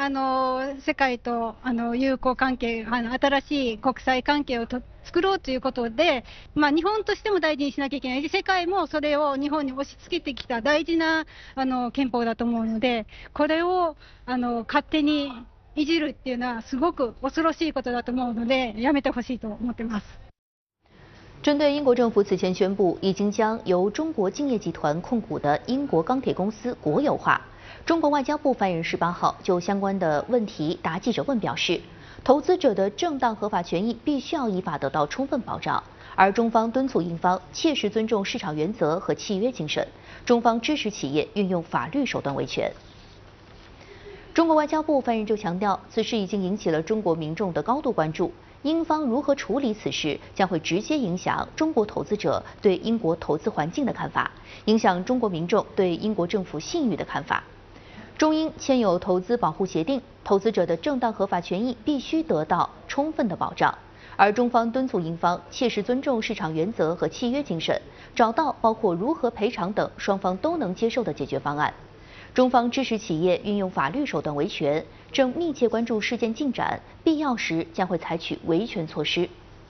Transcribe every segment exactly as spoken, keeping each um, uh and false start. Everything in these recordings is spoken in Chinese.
あの世界とあの友好関係、あの新しい国際関係をと作ろうということで、まあ、日本としても大事にしなきゃいけないし、世界もそれを日本に押し付けてきた大事なあの憲法だと思うので、これをあの勝手にいじるっていうのはすごく恐ろしいことだと思うので、やめてほしいと思ってます。 针对英国政府此前宣布已经将由中国兴业集团控股的英国钢铁公司国有化，中国外交部发言人十八号就相关的问题答记者问表示，投资者的正当合法权益必须要依法得到充分保障，而中方敦促英方切实尊重市场原则和契约精神，中方支持企业运用法律手段维权。中国外交部发言人就强调，此事已经引起了中国民众的高度关注。英方如何处理此事，将会直接影响中国投资者对英国投资环境的看法，影响中国民众对英国政府信誉的看法。中英签有投资保护协定，投资者的正当合法权益必须得到充分的保障，而中方敦促英方切实尊重市场原则和契约精神，找到包括如何赔偿等双方都能接受的解决方案。中方支持企业运用法律手段维权，正密切关注事件进展，必要时将会采取维权措施。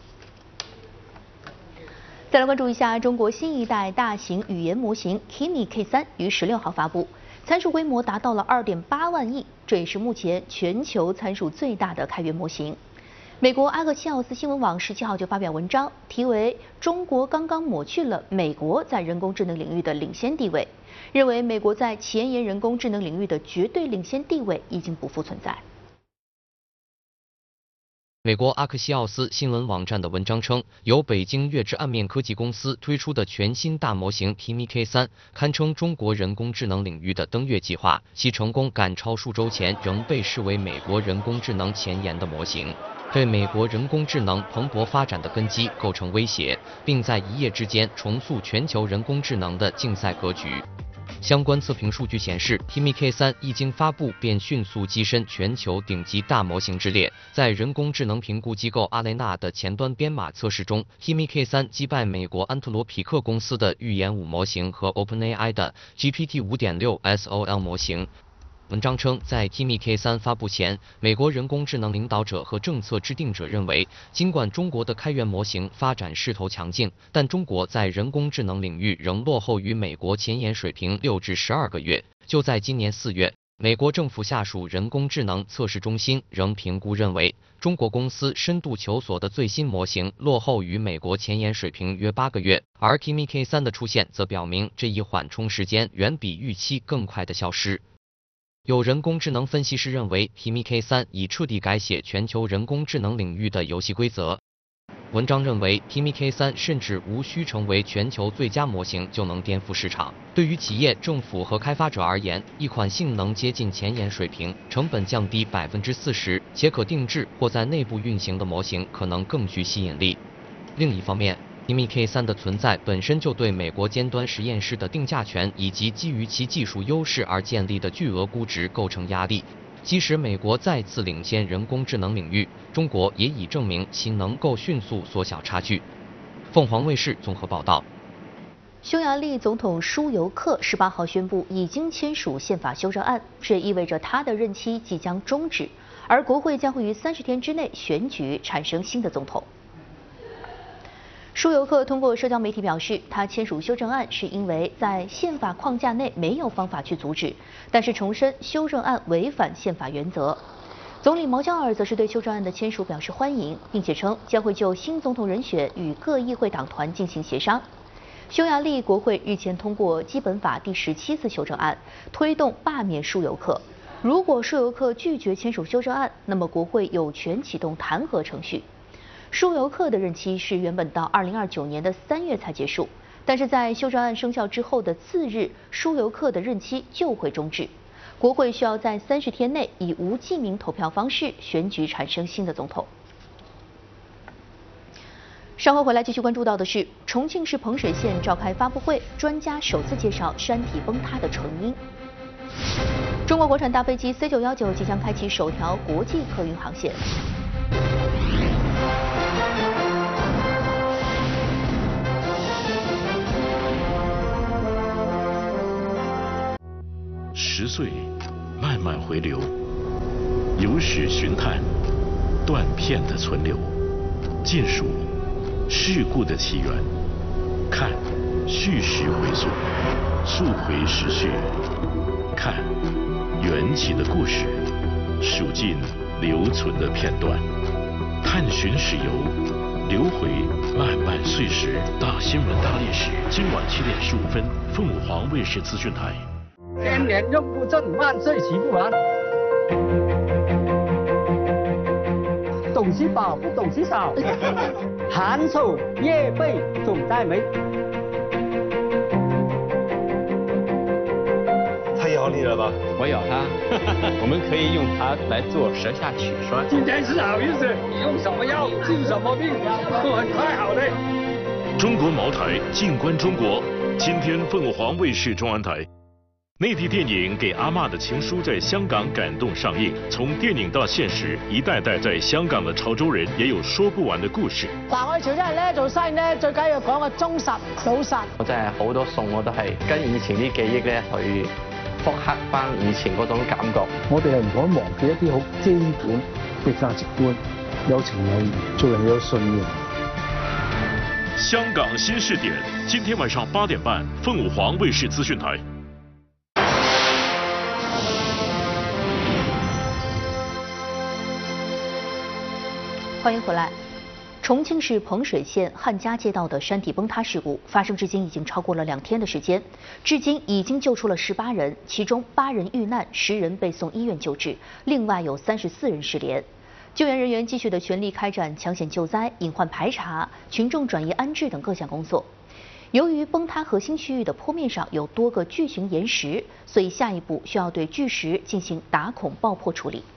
再来关注一下中国新一代大型语言模型 Kimi K 三 于十六号发布，参数规模达到了 二点八万亿，这也是目前全球参数最大的开源模型。美国阿克西奥斯新闻网十七号就发表文章，题为“中国刚刚抹去了美国在人工智能领域的领先地位”，认为美国在前沿人工智能领域的绝对领先地位已经不复存在。 美国阿克西奥斯新闻网站的文章称，由北京月之暗面科技公司推出的全新大模型 Kimi K 三，堪称中国人工智能领域的登月计划，其成功赶超数周前仍被视为美国人工智能前沿的模型，对美国人工智能蓬勃发展的根基构成威胁，并在一夜之间重塑全球人工智能的竞赛格局。相关测评数据显示 ，Kimi K 三 一经发布便迅速跻身全球顶级大模型之列。在人工智能评估机构阿雷纳的前端编码测试中 ，Kimi K 三 击败美国安特罗匹克公司的预言五模型和 OpenAI 的 G P T 五点六 S O L 模型。文章称，在 Kimi K 三 发布前，美国人工智能领导者和政策制定者认为，尽管中国的开源模型发展势头强劲，但中国在人工智能领域仍落后于美国前沿水平六至十二个月。就在今年四月，美国政府下属人工智能测试中心仍评估认为，中国公司深度求索的最新模型落后于美国前沿水平约八个月，而 Kimi K 三 的出现则表明这一缓冲时间远比预期更快的消失。有人工智能分析师认为 ，Kimi K 三 已彻底改写全球人工智能领域的游戏规则。文章认为 ，Kimi K 三 甚至无需成为全球最佳模型就能颠覆市场。对于企业、政府和开发者而言，一款性能接近前沿水平、成本降低百分之四十且可定制或在内部运行的模型可能更具吸引力。另一方面，Kimi K 三 的存在本身就对美国尖端实验室的定价权以及基于其技术优势而建立的巨额估值构成压力。即使美国再次领先人工智能领域，中国也已证明其能够迅速缩小差距。凤凰卫视综合报道。 匈牙利总统舒尤克十八号宣布已经签署宪法修正案，这也意味着他的任期即将终止，而国会将会于三十天之内选举产生新的总统。舒尤克通过社交媒体表示，他签署修正案是因为在宪法框架内没有方法去阻止，但是重申修正案违反宪法原则。总理毛焦尔则是对修正案的签署表示欢迎，并且称将会就新总统人选与各议会党团进行协商。匈牙利国会日前通过基本法第十七次修正案，推动罢免舒尤克。如果舒尤克拒绝签署修正案，那么国会有权启动弹劾程序。舒尤克的任期是原本到二零二九年的三月才结束，但是在修正案生效之后的次日，舒尤克的任期就会终止。国会需要在三十天内以无记名投票方式选举产生新的总统。稍后回来继续关注到的是，重庆市彭水县召开发布会，专家首次介绍山体崩塌的成因。中国国产大飞机 C 九一九即将开启首条国际客运航线。 十岁，慢慢回流， 由史寻探，断片的存留，尽数事故的起源，看叙事回溯，溯回时序，看缘起的故事，数尽留存的片段，探寻史游，流回漫漫岁时。大新闻大历史，今晚七点十五分，凤凰卫视资讯台。 千年用不尽，万岁骑不完。懂吃饱不懂吃少，寒丑夜背总在眉。 太有你了吧？ 我有它，我们可以用它来做舌下取栓。 今天是好日子，你用什么药治什么病，都很快好的。 中国茅台，静观中国。今天凤凰卫视中安台。内地电影《给阿嬷的情书》在香港感动上映，從電影到現實，一代代在香港嘅潮州人也有說不完嘅故事。 嗱，我哋潮州人咧做生意咧，最緊要講個忠實老實。 我真係好多餸我都係跟以前啲記憶咧去復刻翻以前嗰種感覺。 我哋係唔可以忘記一啲好基本嘅價值觀，有情有義，做人有信念。 香港新視點，今天晚上八點半，鳳凰衛視資訊台。 欢迎回来。重庆市彭水县汉家街道的山体崩塌事故发生至今已经超过了两天的时间，至今已经救出了十八人，其中八人遇难，十人被送医院救治，另外有三十四人失联。救援人员继续的全力开展抢险救灾、隐患排查、群众转移安置等各项工作。由于崩塌核心区域的坡面上有多个巨型岩石，所以下一步需要对巨石进行打孔爆破处理。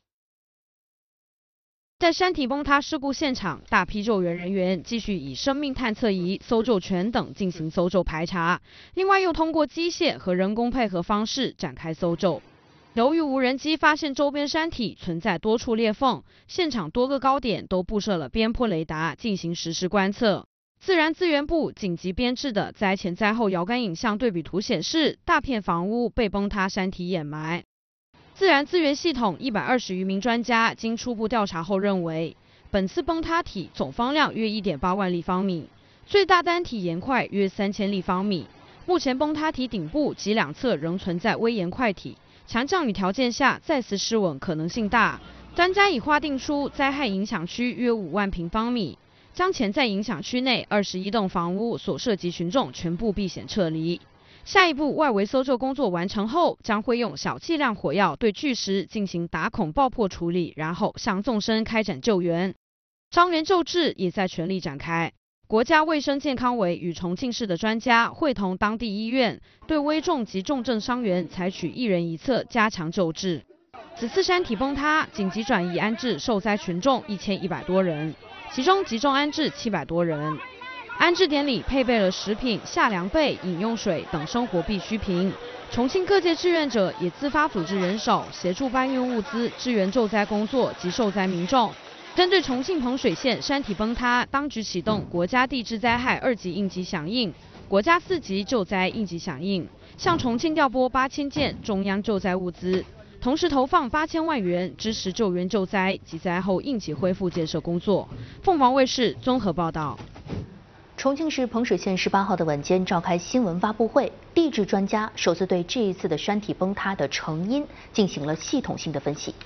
在山体崩塌事故现场，大批救援人员继续以生命探测仪、搜救犬等进行搜救排查，另外又通过机械和人工配合方式展开搜救。由于无人机发现周边山体存在多处裂缝，现场多个高点都布设了边坡雷达进行实时观测。自然资源部紧急编制的灾前灾后遥感影像对比图显示，大片房屋被崩塌山体掩埋。自然资源系统一百二十余名专家经初步调查后认为，本次崩塌体总方量约 一点八万立方米，最大单体岩块约三千立方米。目前崩塌体顶部及两侧仍存在微岩块体，强降雨条件下再次失稳可能性大。专家已划定出灾害影响区约五万平方米，将潜在影响区内二十一栋房屋所涉及群众全部避险撤离。下一步外围搜救工作完成后，将会用小剂量火药对巨石进行打孔爆破处理，然后向纵深开展救援。伤员救治也在全力展开。国家卫生健康委与重庆市的专家会同当地医院，对危重及重症伤员采取一人一侧加强救治。此次山体崩塌，紧急转移安置受灾群众一千一百多人，其中集中安置七百多人。安置点里配备了食品、夏凉被、饮用水等生活必需品。重庆各界志愿者也自发组织人手，协助搬运物资，支援救灾工作及受灾民众。针对重庆彭水县山体崩塌，当局启动国家地质灾害二级应急响应、国家四级救灾应急响应，向重庆调拨八千件中央救灾物资，同时投放八千万元支持救援救灾及灾后应急恢复建设工作。凤凰卫视综合报道。 重庆市彭水县十八号的晚间召开新闻发布会，地质专家首次对这一次的山体崩塌的成因进行了系统性的分析。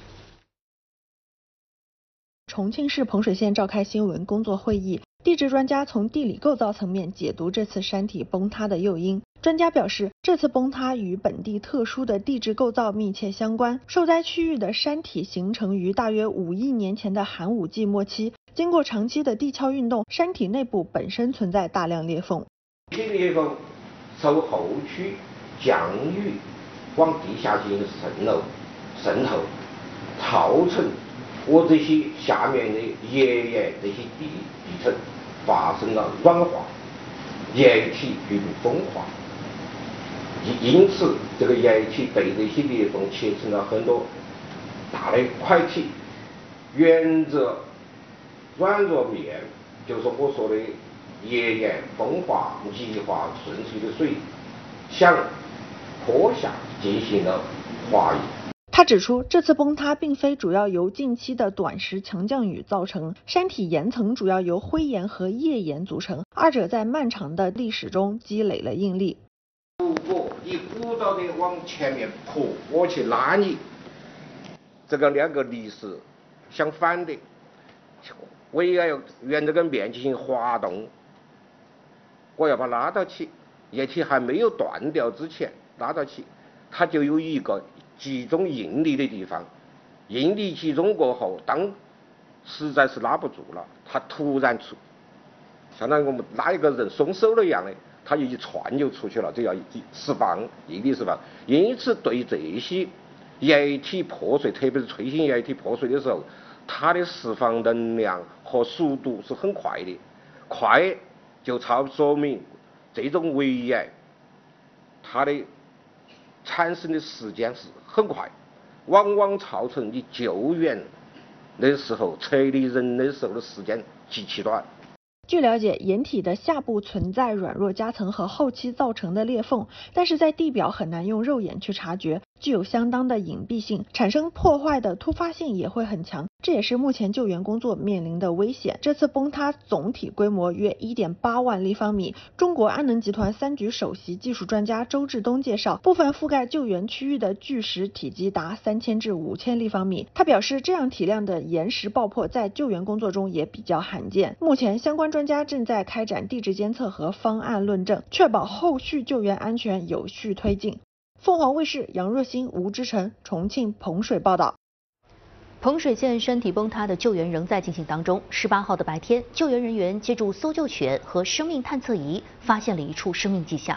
重庆市彭水县召开新闻工作会议，地质专家从地理构造层面解读这次山体崩塌的诱因。专家表示，这次崩塌与本地特殊的地质构造密切相关。受灾区域的山体形成于大约五亿年前的寒武纪末期，经过长期的地壳运动，山体内部本身存在大量裂缝。 这些裂缝受后区降雨往地下进行渗漏、渗透，造成我这些下面的岩岩这些地地层发生了软化，岩体局部风化。因因此，这个岩体被这些裂缝切成了很多大的块体，沿着软弱面，就是我说的岩岩风化、泥化顺水的水，向坡下进行了滑移。 他指出，这次崩塌并非主要由近期的短时强降雨造成，山体岩层主要由灰岩和页岩组成，二者在漫长的历史中积累了应力。 如果你鼓捣的往前面扑，我去拉你，这个两个力是相反的，我也要沿这个面进行滑动，我要把它拉到起，液体还没有断掉之前拉到起，它就有一个集中应力的地方，应力集中过后，当实在是拉不住了，它突然出，相当于我们拉一个人松手了一样的，它就一窜就出去了，这要释放应力释放。因此，对这些液体破碎，特别是脆性液体破碎的时候，它的释放能量和速度是很快的，快就超说明这种围岩它的产生的时间是很快，往往造成你救援的时候撤离人的时候的时间极其短。 据了解，岩体的下部存在软弱夹层和后期造成的裂缝，但是在地表很难用肉眼去察觉，具有相当的隐蔽性，产生破坏的突发性也会很强，这也是目前救援工作面临的危险。这次崩塌总体规模约 一点八万立方米。中国安能集团三局首席技术专家周志东介绍，部分覆盖救援区域的巨石体积达三千至五千立方米。他表示，这样体量的岩石爆破在救援工作中也比较罕见。目前相关专家正在开展地质监测和方案论证，确保后续救援安全有序推进。凤凰卫视杨若欣、吴之晨，重庆彭水报道。 彭水县山体崩塌的救援仍在进行当中。十八号的白天，救援人员借助搜救犬和生命探测仪，发现了一处生命迹象。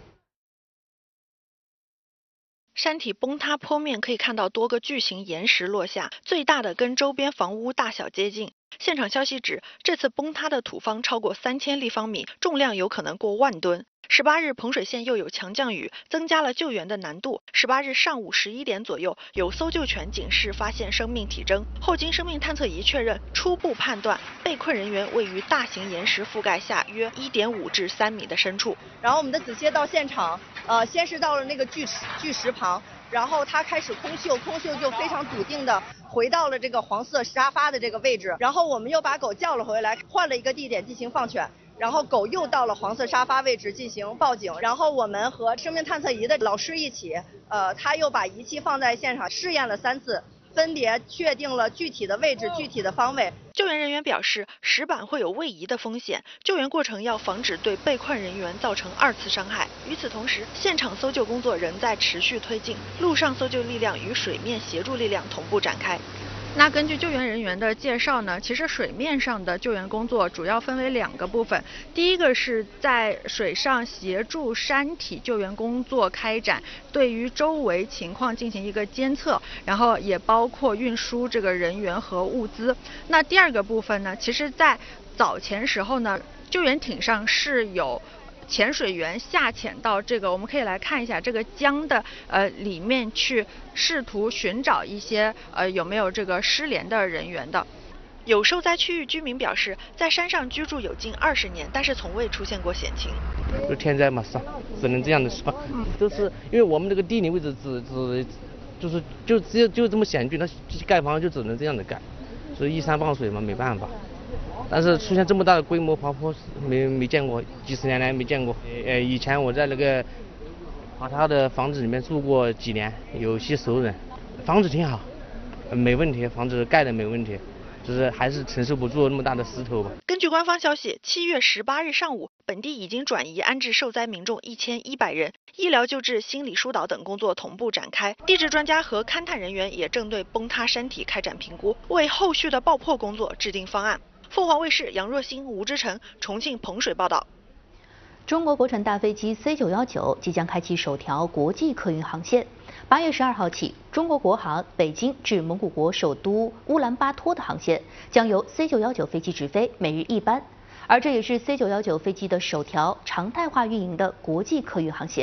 山体崩塌坡面可以看到多个巨型岩石落下，最大的跟周边房屋大小接近。现场消息指，这次崩塌的土方超过三千立方米，重量有可能过万吨。十八日，彭水县又有强降雨，增加了救援的难度。十八日上午十一点左右，有搜救犬警示发现生命体征，后经生命探测仪确认，初步判断被困人员位于大型岩石覆盖下约一点五至三米的深处。 然后我们的子歇到现场，呃，先是到了那个巨石巨石旁。然后他开始空嗅，空嗅就非常笃定的回到了这个黄色沙发的这个位置。然后我们又把狗叫了回来，换了一个地点进行放犬。然后狗又到了黄色沙发位置进行报警。然后我们和生命探测仪的老师一起，呃，他又把仪器放在现场试验了三次，分别确定了具体的位置、具体的方位。 救援人员表示，石板会有位移的风险，救援过程要防止对被困人员造成二次伤害。与此同时，现场搜救工作仍在持续推进，陆上搜救力量与水面协助力量同步展开。那根据救援人员的介绍呢，其实水面上的救援工作主要分为两个部分。第一个是在水上协助山体救援工作开展，对于周围情况进行一个监测，然后也包括运输这个人员和物资。那第二个部分呢，其实在早前时候呢，救援艇上是有潜水员下潜到这个，我们可以来看一下这个江的呃里面去，试图寻找一些呃有没有这个失联的人员的。有受灾区域居民表示，在山上居住有近二十年，但是从未出现过险情。 就天灾嘛，是只能这样的说，都是因为我们这个地理位置只只就是就只有就这么险峻，那盖房就只能这样的盖，所以依山傍水嘛，没办法。但是出现这么大的规模滑坡没没见过，几十年来没见过。呃，以前我在那个垮塌的房子里面住过几年，有些熟人，房子挺好，没问题，房子盖的没问题，只是还是承受不住那么大的石头吧。 根据官方消息，七月十八日上午，本地已经转移安置受灾民众一千一百人，医疗救治、心理疏导等工作同步展开。地质专家和勘探人员也正对崩塌山体开展评估，为后续的爆破工作制定方案。凤凰卫视杨若欣、吴之晨，重庆彭水报道。 中国国产大飞机 C 九一九即将开启首条国际客运航线。八月十二号起，中国国航北京至蒙古国首都乌兰巴托的航线将由 C 九一九飞机直飞，每日一班，而这也是 C 九一九飞机的首条常态化运营的国际客运航线。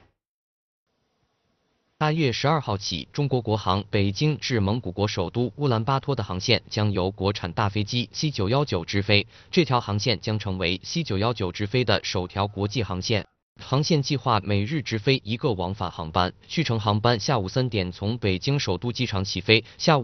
八月十二号起，中国国航北京至蒙古国首都乌兰巴托的航线将由国产大飞机 C 九一九直飞。这条航线将成为 C 九一九直飞的首条国际航线。 航线计划每日直飞一个往返航班，去程航班下午三点从北京首都机场起飞，下午